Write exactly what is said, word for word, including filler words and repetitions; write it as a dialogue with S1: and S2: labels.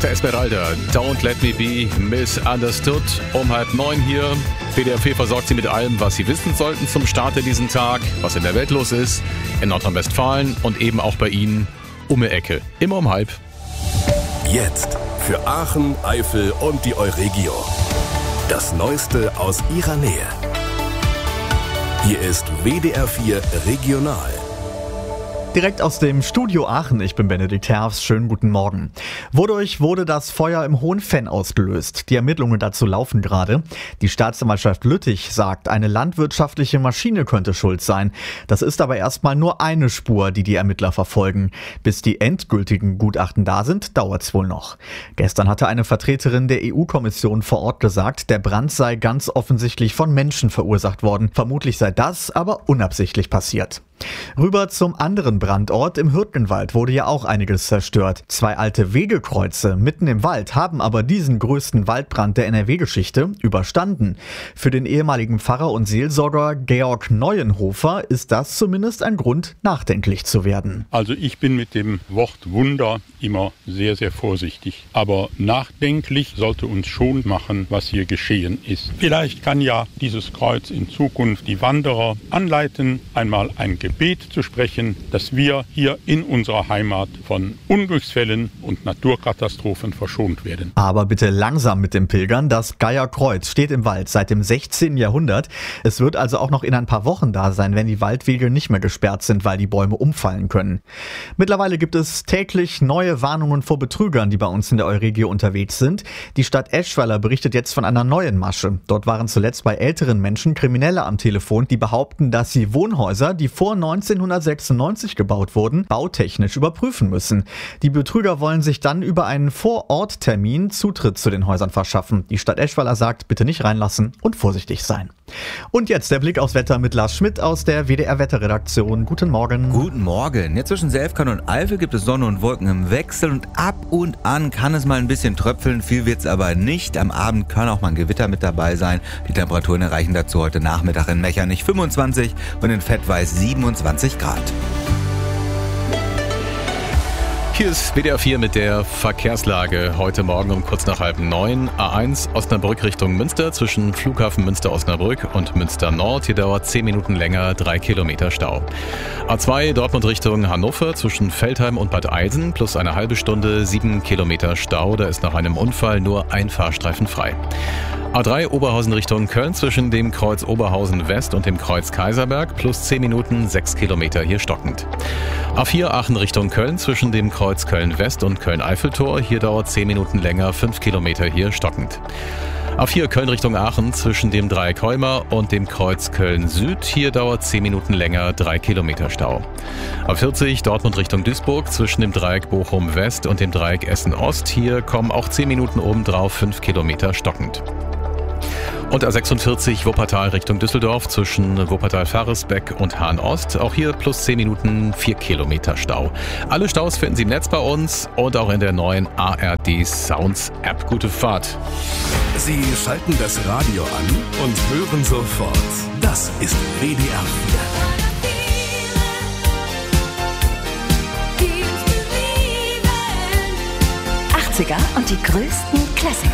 S1: Marta Esmeralda, Don't Let Me Be Misunderstood. Um halb neun hier. W D R vier versorgt Sie mit allem, was Sie wissen sollten zum Start in diesen Tag, was in der Welt los ist, in Nordrhein-Westfalen und eben auch bei Ihnen um die Ecke. Immer um halb.
S2: Jetzt für Aachen, Eifel und die Euregio. Das Neueste aus Ihrer Nähe. Hier ist W D R vier Regional.
S3: Direkt aus dem Studio Aachen, ich bin Benedikt Herfst, schönen guten Morgen. Wodurch wurde das Feuer im Hohenfenn ausgelöst? Die Ermittlungen dazu laufen gerade. Die Staatsanwaltschaft Lüttich sagt, eine landwirtschaftliche Maschine könnte schuld sein. Das ist aber erstmal nur eine Spur, die die Ermittler verfolgen. Bis die endgültigen Gutachten da sind, dauert es wohl noch. Gestern hatte eine Vertreterin der E U-Kommission vor Ort gesagt, der Brand sei ganz offensichtlich von Menschen verursacht worden. Vermutlich sei das aber unabsichtlich passiert. Rüber zum anderen Brandort. Im Hürtgenwald wurde ja auch einiges zerstört. Zwei alte Wegekreuze mitten im Wald haben aber diesen größten Waldbrand der N R W-Geschichte überstanden. Für den ehemaligen Pfarrer und Seelsorger Georg Neuenhofer ist das zumindest ein Grund, nachdenklich zu werden.
S4: Also ich bin mit dem Wort Wunder immer sehr, sehr vorsichtig. Aber nachdenklich sollte uns schon machen, was hier geschehen ist. Vielleicht kann ja dieses Kreuz in Zukunft die Wanderer anleiten, einmal ein Gebet zu sprechen, dass wir hier in unserer Heimat von Unglücksfällen und Naturkatastrophen verschont werden.
S3: Aber bitte langsam mit dem Pilgern. Das Geierkreuz steht im Wald seit dem sechzehnten Jahrhundert. Es wird also auch noch in ein paar Wochen da sein, wenn die Waldwege nicht mehr gesperrt sind, weil die Bäume umfallen können. Mittlerweile gibt es täglich neue Warnungen vor Betrügern, die bei uns in der Euregio unterwegs sind. Die Stadt Eschweiler berichtet jetzt von einer neuen Masche. Dort waren zuletzt bei älteren Menschen Kriminelle am Telefon, die behaupten, dass sie Wohnhäuser, die vor neunzehnhundertsechsundneunzig gebaut wurden, bautechnisch überprüfen müssen. Die Betrüger wollen sich dann über einen Vororttermin Zutritt zu den Häusern verschaffen. Die Stadt Eschweiler sagt, bitte nicht reinlassen und vorsichtig sein. Und jetzt der Blick aufs Wetter mit Lars Schmidt aus der W D R-Wetterredaktion. Guten Morgen.
S5: Guten Morgen. Jetzt zwischen Selfkern und Eifel gibt es Sonne und Wolken im Wechsel und ab und an kann es mal ein bisschen tröpfeln, viel wird's aber nicht. Am Abend kann auch mal ein Gewitter mit dabei sein. Die Temperaturen erreichen dazu heute Nachmittag in Mechernich fünfundzwanzig und in Fettweiß siebenundzwanzig Grad.
S1: Hier ist W D R vier mit der Verkehrslage. Heute Morgen um kurz nach halb neun. A eins Osnabrück Richtung Münster zwischen Flughafen Münster-Osnabrück und Münster Nord. Hier dauert zehn Minuten länger, drei Kilometer Stau. A zwei Dortmund Richtung Hannover zwischen Veltheim und Bad Eilsen plus eine halbe Stunde, sieben Kilometer Stau. Da ist nach einem Unfall nur ein Fahrstreifen frei. A drei Oberhausen Richtung Köln zwischen dem Kreuz Oberhausen West und dem Kreuz Kaiserberg plus zehn Minuten, sechs Kilometer hier stockend. A vier Aachen Richtung Köln zwischen dem Kreuz Köln West und Köln-Eiffeltor. Hier dauert zehn Minuten länger, fünf Kilometer hier stockend. A vier Köln Richtung Aachen zwischen dem Dreieck Heumer und dem Kreuz Köln Süd. Hier dauert zehn Minuten länger, drei Kilometer Stau. A vierzig Dortmund Richtung Duisburg zwischen dem Dreieck Bochum West und dem Dreieck Essen Ost. Hier kommen auch zehn Minuten obendrauf, fünf Kilometer stockend. Und A sechsundvierzig Wuppertal Richtung Düsseldorf zwischen Wuppertal-Faresbeck und Hahn-Ost. Auch hier plus zehn Minuten, vier Kilometer Stau. Alle Staus finden Sie im Netz bei uns und auch in der neuen A R D Sounds App. Gute Fahrt.
S2: Sie schalten das Radio an und hören sofort. Das ist W D R vier.
S6: achtziger und die größten Klassiker.